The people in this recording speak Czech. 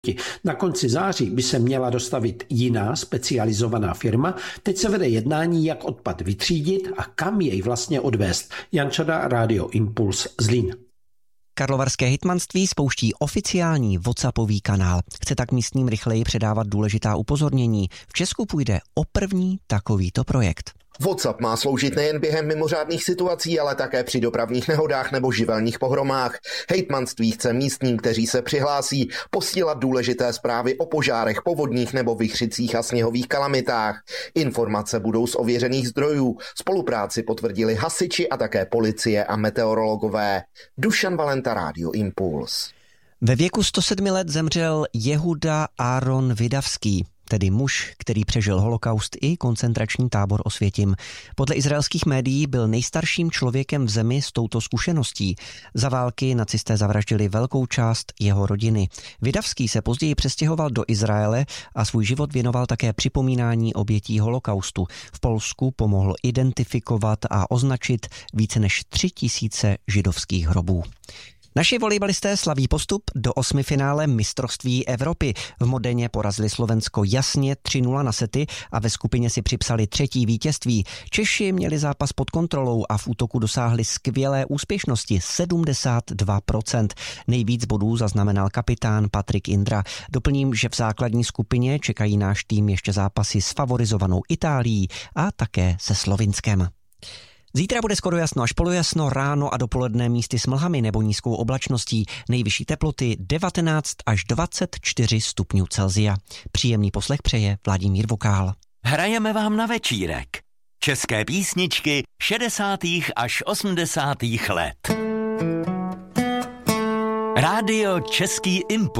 Na konci září by se měla dostavit jiná specializovaná firma. Teď se vede jednání, jak odpad vytřídit a kam jej vlastně odvést. Jan Čada, Rádio Impuls, Zlín. Karlovarské hejtmanství spouští oficiální WhatsAppový kanál. Chce tak místním rychleji předávat důležitá upozornění. V Česku půjde o první takovýto projekt. WhatsApp má sloužit nejen během mimořádných situací, ale také při dopravních nehodách nebo živelních pohromách. Hejtmanství chce místním, kteří se přihlásí, posílat důležité zprávy o požárech, povodních nebo vichřicích a sněhových kalamitách. Informace budou z ověřených zdrojů. Spolupráci potvrdili hasiči a také policie a meteorologové. Dušan Valenta, Rádio Impuls. Ve věku 107 let zemřel Jehuda Áron Vydavský, tedy muž, který přežil holokaust i koncentrační tábor Osvětim. Podle izraelských médií byl nejstarším člověkem v zemi s touto zkušeností. Za války nacisté zavraždili velkou část jeho rodiny. Vydavský se později přestěhoval do Izraele a svůj život věnoval také připomínání obětí holokaustu. V Polsku pomohl identifikovat a označit více než 3000 židovských hrobů. Naši volejbalisté slaví postup do osmifinále mistrovství Evropy. V Modeně porazili Slovensko jasně 3-0 na sety a ve skupině si připsali 3. vítězství. Češi měli zápas pod kontrolou a v útoku dosáhli skvělé úspěšnosti 72%. Nejvíc bodů zaznamenal kapitán Patrik Indra. Doplním, že v základní skupině čekají náš tým ještě zápasy s favorizovanou Itálií a také se Slovinskem. Zítra bude skoro jasno až polojasno, ráno a dopoledne místy s mlhami nebo nízkou oblačností. Nejvyšší teploty 19 až 24 stupňů Celsia. Příjemný poslech přeje Vladimír Vokál. Hrajeme vám na večírek. České písničky 60. až 80. let. Rádio Český Impuls.